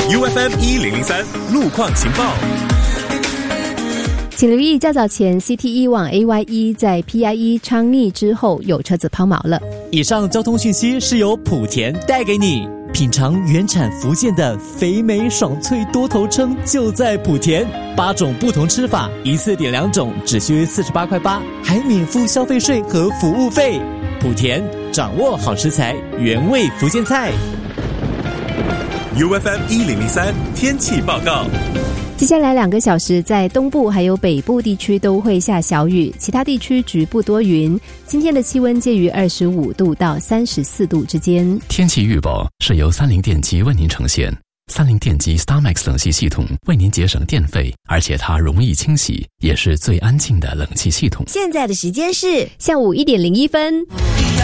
UFM 1003路况情报。 请留意较早前 CT1 往 AY1 在 PIE 昌逆之后有车子抛锚了。 以上交通讯息是由莆田带给你。品尝原产福建的肥美爽脆多头称就在莆田，8种不同吃法，一次点2种只需48块8，还免付消费税和服务费。莆田掌握好食材，原味福建菜。 UFM 1003天气报告。 接下来2个小时，在东部还有北部地区都会下小雨，其他地区局部多云。今天的气温介于25度到34度之间。 天气预报是由三菱电机为您呈现。三菱电机 StarMax 冷气系统为您节省电费，而且它容易清洗，也是最安静的冷气系统。 现在的时间是下午1点01分。